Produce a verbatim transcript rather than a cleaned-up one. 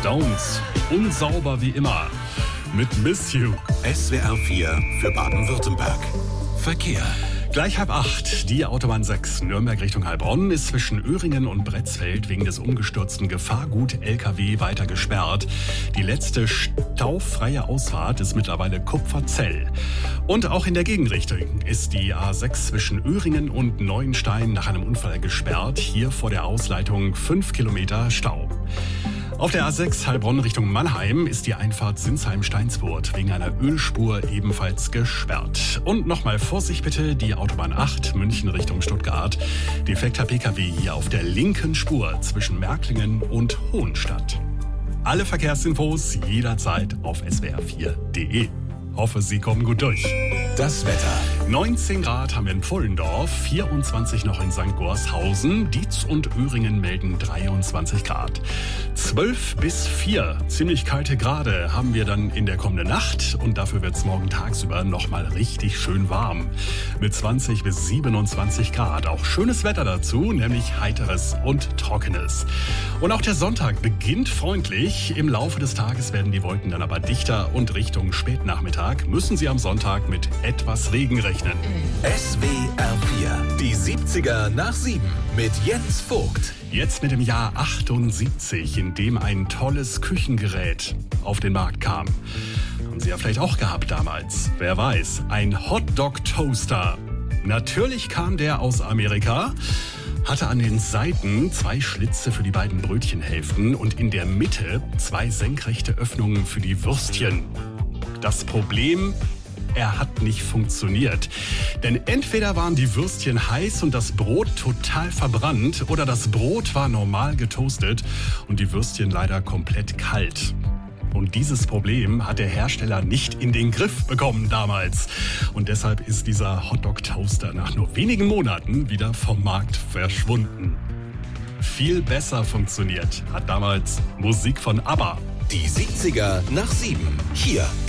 Stones. Unsauber wie immer. Mit Miss You. S W R vier für Baden-Württemberg. Verkehr. Gleich halb acht. Die Autobahn sechs Nürnberg Richtung Heilbronn ist zwischen Öhringen und Bretzfeld wegen des umgestürzten Gefahrgut-L K W weiter gesperrt. Die letzte staufreie Ausfahrt ist mittlerweile Kupferzell. Und auch in der Gegenrichtung ist die A sechs zwischen Öhringen und Neuenstein nach einem Unfall gesperrt. Hier vor der Ausleitung fünf Kilometer Stau. Auf der A sechs Heilbronn Richtung Mannheim ist die Einfahrt Sinsheim-Steinsburg wegen einer Ölspur ebenfalls gesperrt. Und nochmal Vorsicht bitte, die Autobahn acht München Richtung Stuttgart. Defekter P K W hier auf der linken Spur zwischen Märklingen und Hohenstadt. Alle Verkehrsinfos jederzeit auf s w r vier punkt d e. Hoffe, Sie kommen gut durch. Das Wetter. neunzehn Grad haben wir in Pfullendorf, vierundzwanzig noch in Sankt Gorshausen. Dietz und Öhringen melden dreiundzwanzig Grad. zwölf bis vier, ziemlich kalte Grade haben wir dann in der kommenden Nacht. Und dafür wird es morgen tagsüber nochmal richtig schön warm. Mit zwanzig bis siebenundzwanzig Grad. Auch schönes Wetter dazu, nämlich heiteres und trockenes. Und auch der Sonntag beginnt freundlich. Im Laufe des Tages werden die Wolken dann aber dichter und Richtung Spätnachmittag müssen Sie am Sonntag mit etwas Regen rechnen. S W R vier, die siebziger nach sieben mit Jens Vogt. Jetzt mit dem Jahr achtundsiebzig, in dem ein tolles Küchengerät auf den Markt kam. Haben Sie ja vielleicht auch gehabt damals. Wer weiß, ein Hotdog-Toaster. Natürlich kam der aus Amerika, hatte an den Seiten zwei Schlitze für die beiden Brötchenhälften und in der Mitte zwei senkrechte Öffnungen für die Würstchen. Das Problem: er hat nicht funktioniert. Denn entweder waren die Würstchen heiß und das Brot total verbrannt oder das Brot war normal getoastet und die Würstchen leider komplett kalt. Und dieses Problem hat der Hersteller nicht in den Griff bekommen damals. Und deshalb ist dieser Hotdog-Toaster nach nur wenigen Monaten wieder vom Markt verschwunden. Viel besser funktioniert hat damals Musik von ABBA. Die siebziger nach sieben. Hier